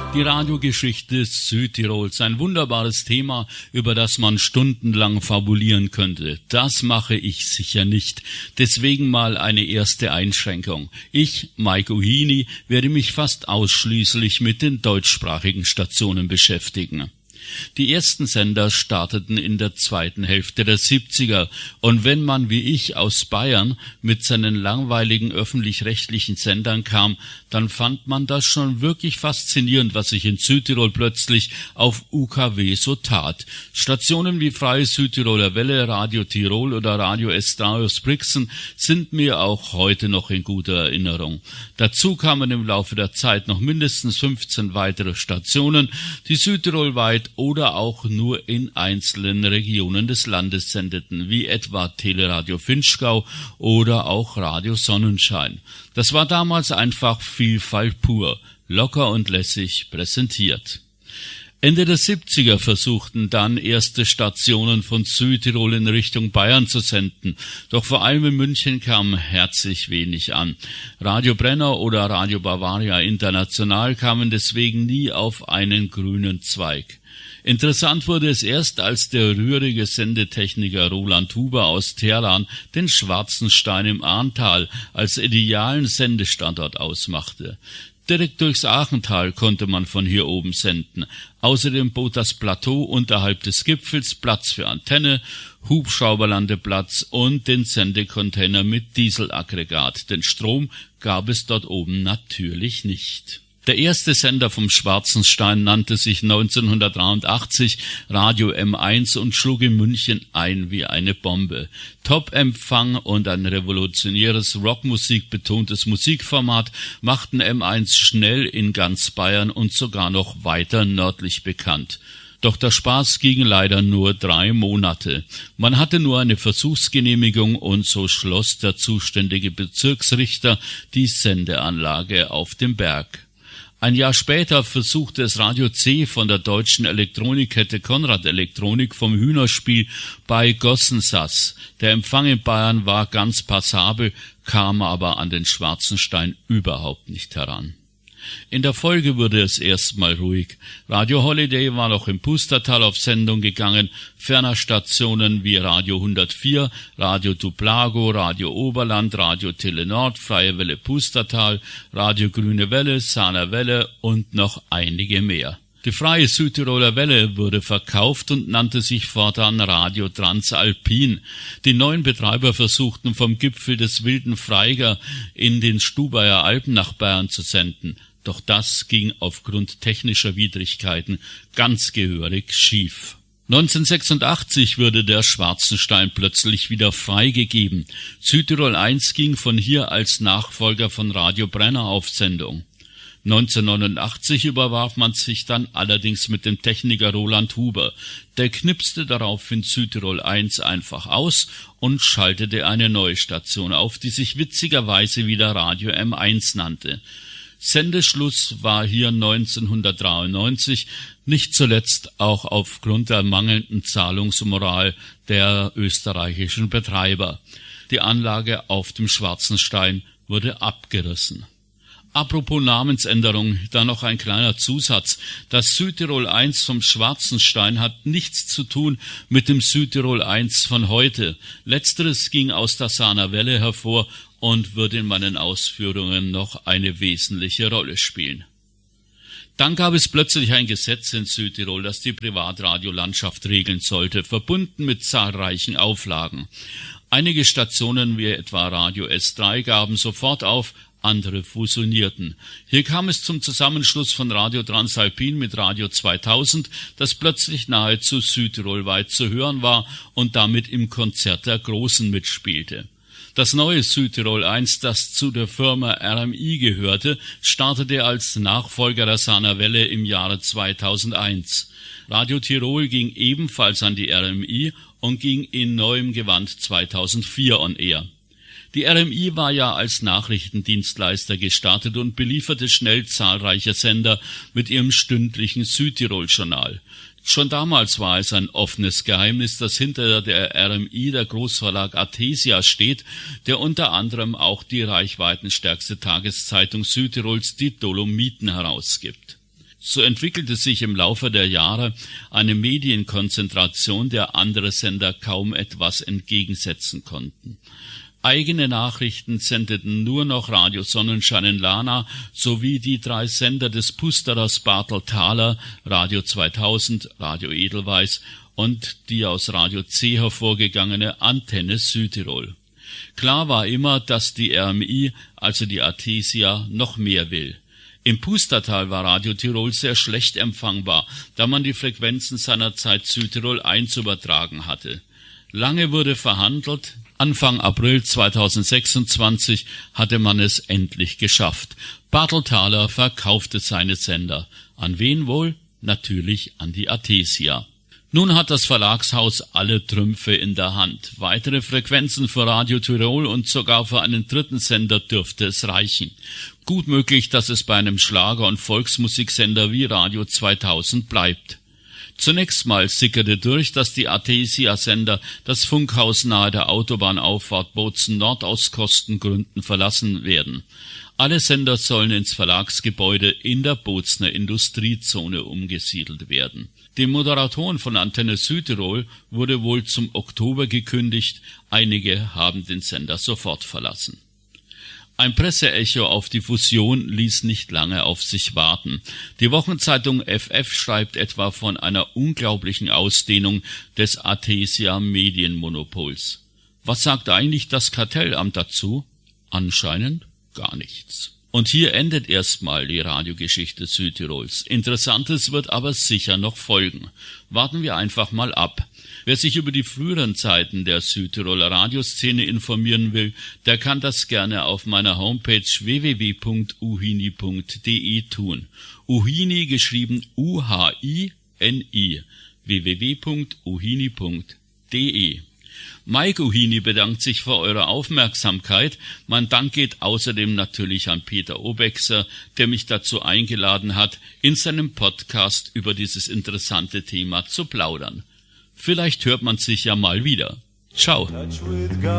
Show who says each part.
Speaker 1: Die Radiogeschichte Südtirols, ein wunderbares Thema, über das man stundenlang fabulieren könnte. Das mache ich sicher nicht. Deswegen mal eine erste Einschränkung. Ich, Mike Uhini, werde mich fast ausschließlich mit den deutschsprachigen Stationen beschäftigen. Die ersten Sender starteten in der zweiten Hälfte der 70er, und wenn man wie ich aus Bayern mit seinen langweiligen öffentlich-rechtlichen Sendern kam, dann fand man das schon wirklich faszinierend, was sich in Südtirol plötzlich auf UKW so tat. Stationen wie Freie Südtiroler Welle, Radio Tirol oder Radio Estraus Brixen sind mir auch heute noch in guter Erinnerung. Dazu kamen im Laufe der Zeit noch mindestens 15 weitere Stationen, die südtirolweit oder auch nur in einzelnen Regionen des Landes sendeten, wie etwa Teleradio Vinschgau oder auch Radio Sonnenschein. Das war damals einfach Vielfalt pur, locker und lässig präsentiert. Ende der 70er versuchten dann erste Stationen von Südtirol in Richtung Bayern zu senden, doch vor allem in München kam herzlich wenig an. Radio Brenner oder Radio Bavaria International kamen deswegen nie auf einen grünen Zweig. Interessant wurde es erst, als der rührige Sendetechniker Roland Huber aus Teheran den Schwarzenstein im Ahrntal als idealen Sendestandort ausmachte. Direkt durchs Aachental konnte man von hier oben senden. Außerdem bot das Plateau unterhalb des Gipfels Platz für Antenne, Hubschrauberlandeplatz und den Sendecontainer mit Dieselaggregat. Den Strom gab es dort oben natürlich nicht. Der erste Sender vom Schwarzenstein nannte sich 1983 Radio M1 und schlug in München ein wie eine Bombe. Top-Empfang und ein revolutionäres Rockmusik-betontes Musikformat machten M1 schnell in ganz Bayern und sogar noch weiter nördlich bekannt. Doch der Spaß ging leider nur 3 Monate. Man hatte nur eine Versuchsgenehmigung und so schloss der zuständige Bezirksrichter die Sendeanlage auf dem Berg. Ein Jahr später versuchte es Radio C von der deutschen Elektronikkette Konrad Elektronik vom Hühnerspiel bei Gossensass. Der Empfang in Bayern war ganz passabel, kam aber an den Schwarzenstein überhaupt nicht heran. In der Folge wurde es erstmal ruhig. Radio Holiday war noch im Pustertal auf Sendung gegangen, ferner Stationen wie Radio 104, Radio Tuplago, Radio Oberland, Radio Telenord, Freie Welle Pustertal, Radio Grüne Welle, Sahner Welle und noch einige mehr. Die Freie Südtiroler Welle wurde verkauft und nannte sich fortan Radio Transalpin. Die neuen Betreiber versuchten vom Gipfel des Wilden Freiger in den Stubaier Alpen nach Bayern zu senden. Doch das ging aufgrund technischer Widrigkeiten ganz gehörig schief. 1986 wurde der Schwarzenstein plötzlich wieder freigegeben. Südtirol 1 ging von hier als Nachfolger von Radio Brenner auf Sendung. 1989 überwarf man sich dann allerdings mit dem Techniker Roland Huber. Der knipste daraufhin Südtirol 1 einfach aus und schaltete eine neue Station auf, die sich witzigerweise wieder Radio M1 nannte. Sendeschluss war hier 1993, nicht zuletzt auch aufgrund der mangelnden Zahlungsmoral der österreichischen Betreiber. Die Anlage auf dem Schwarzenstein wurde abgerissen. Apropos Namensänderung, da noch ein kleiner Zusatz. Das Südtirol 1 vom Schwarzenstein hat nichts zu tun mit dem Südtirol 1 von heute. Letzteres ging aus der Sahner Welle hervor und wird in meinen Ausführungen noch eine wesentliche Rolle spielen. Dann gab es plötzlich ein Gesetz in Südtirol, das die Privatradiolandschaft regeln sollte, verbunden mit zahlreichen Auflagen. Einige Stationen wie etwa Radio S3 gaben sofort auf, andere fusionierten. Hier kam es zum Zusammenschluss von Radio Transalpin mit Radio 2000, das plötzlich nahezu südtirolweit zu hören war und damit im Konzert der Großen mitspielte. Das neue Südtirol 1, das zu der Firma RMI gehörte, startete als Nachfolger der Sahner Welle im Jahre 2001. Radio Tirol ging ebenfalls an die RMI und ging in neuem Gewand 2004 on air. Die RMI war ja als Nachrichtendienstleister gestartet und belieferte schnell zahlreiche Sender mit ihrem stündlichen Südtirol-Journal. Schon damals war es ein offenes Geheimnis, dass hinter der RMI der Großverlag Athesia steht, der unter anderem auch die reichweitenstärkste Tageszeitung Südtirols, die Dolomiten, herausgibt. So entwickelte sich im Laufe der Jahre eine Medienkonzentration, der andere Sender kaum etwas entgegensetzen konnten. Eigene Nachrichten sendeten nur noch Radio Sonnenschein in Lana sowie die 3 Sender des Pusterers Bartel Thaler, Radio 2000, Radio Edelweiss und die aus Radio C hervorgegangene Antenne Südtirol. Klar war immer, dass die RMI, also die Artesia, noch mehr will. Im Pustertal war Radio Tirol sehr schlecht empfangbar, da man die Frequenzen seinerzeit Südtirol 1 übertragen hatte. Lange wurde verhandelt. Anfang April 2026 hatte man es endlich geschafft. Bartel Thaler verkaufte seine Sender. An wen wohl? Natürlich an die Artesia. Nun hat das Verlagshaus alle Trümpfe in der Hand. Weitere Frequenzen für Radio Tirol und sogar für einen 3. Sender dürfte es reichen. Gut möglich, dass es bei einem Schlager- und Volksmusiksender wie Radio 2000 bleibt. Zunächst mal sickerte durch, dass die Artesia-Sender das Funkhaus nahe der Autobahnauffahrt Bozen Nord aus Kostengründen verlassen werden. Alle Sender sollen ins Verlagsgebäude in der Bozener Industriezone umgesiedelt werden. Den Moderatoren von Antenne Südtirol wurde wohl zum Oktober gekündigt, einige haben den Sender sofort verlassen. Ein Presseecho auf die Fusion ließ nicht lange auf sich warten. Die Wochenzeitung FF schreibt etwa von einer unglaublichen Ausdehnung des Artesia-Medienmonopols. Was sagt eigentlich das Kartellamt dazu? Anscheinend gar nichts. Und hier endet erstmal die Radiogeschichte Südtirols. Interessantes wird aber sicher noch folgen. Warten wir einfach mal ab. Wer sich über die früheren Zeiten der Südtiroler Radioszene informieren will, der kann das gerne auf meiner Homepage www.uhini.de tun. Uhini geschrieben U-H-I-N-I. www.uhini.de. Mike Uhini bedankt sich für eure Aufmerksamkeit. Mein Dank geht außerdem natürlich an Peter Obexer, der mich dazu eingeladen hat, in seinem Podcast über dieses interessante Thema zu plaudern. Vielleicht hört man sich ja mal wieder. Ciao.